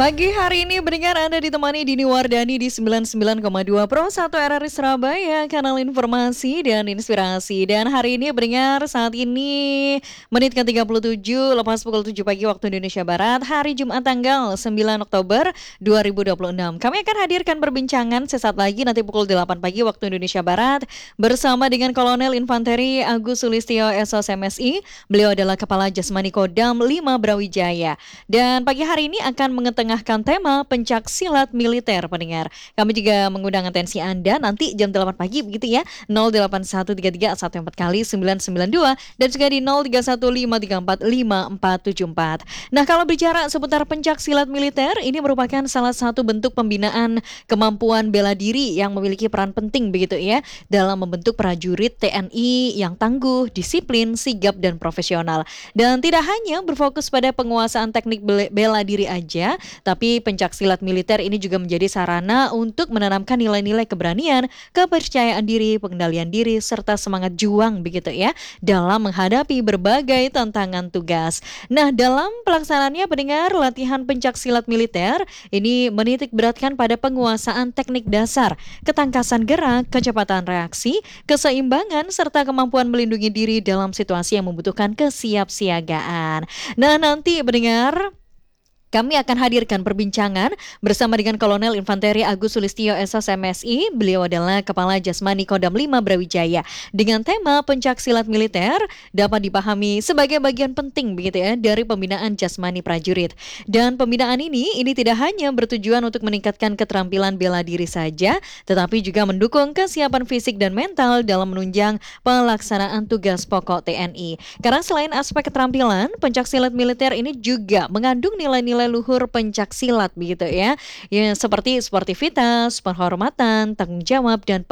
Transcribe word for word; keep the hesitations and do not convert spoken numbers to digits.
Pagi hari ini mendengar Anda ditemani Dini Wardani di sembilan puluh sembilan koma dua Pro satu R R I Surabaya, kanal informasi dan inspirasi. Dan hari ini mendengar saat ini menit ke tiga puluh tujuh lepas pukul tujuh pagi waktu Indonesia Barat, hari Jumat tanggal sembilan Oktober dua ribu dua puluh enam. Kami akan hadirkan perbincangan sesaat lagi nanti pukul delapan pagi waktu Indonesia Barat bersama dengan Kolonel Infanteri Agus Sulistyo S O S M S I. Beliau adalah Kepala Jasmani Kodam lima Brawijaya. Dan pagi hari ini akan mengetahui tengahkan tema pencak silat militer pendengar. Kami juga mengundang atensi Anda nanti jam delapan pagi begitu ya. nol delapan satu tiga tiga satu empat kali sembilan sembilan dua dan juga di nol tiga satu lima tiga empat lima empat tujuh empat. Nah, kalau bicara seputar pencak silat militer, ini merupakan salah satu bentuk pembinaan kemampuan bela diri yang memiliki peran penting begitu ya dalam membentuk prajurit T N I yang tangguh, disiplin, sigap dan profesional. Dan tidak hanya berfokus pada penguasaan teknik bela diri aja, tapi pencak silat militer ini juga menjadi sarana untuk menanamkan nilai-nilai keberanian, kepercayaan diri, pengendalian diri, serta semangat juang begitu ya dalam menghadapi berbagai tantangan tugas. Nah, dalam pelaksanaannya pendengar latihan pencak silat militer ini menitik beratkan pada penguasaan teknik dasar, ketangkasan gerak, kecepatan reaksi, keseimbangan, serta kemampuan melindungi diri dalam situasi yang membutuhkan kesiapsiagaan. Nah, nanti pendengar, kami akan hadirkan perbincangan bersama dengan Kolonel Infanteri Agus Sulistyo S O S M S I. Beliau adalah Kepala Jasmani Kodam lima Brawijaya. Dengan tema pencak silat militer dapat dipahami sebagai bagian penting begitu ya dari pembinaan jasmani prajurit. Dan pembinaan ini ini tidak hanya bertujuan untuk meningkatkan keterampilan bela diri saja, tetapi juga mendukung kesiapan fisik dan mental dalam menunjang pelaksanaan tugas pokok T N I. Karena selain aspek keterampilan, pencak silat militer ini juga mengandung nilai-nilai luhur pencak silat begitu ya. Ya seperti sportivitas, penghormatan, tanggung jawab dan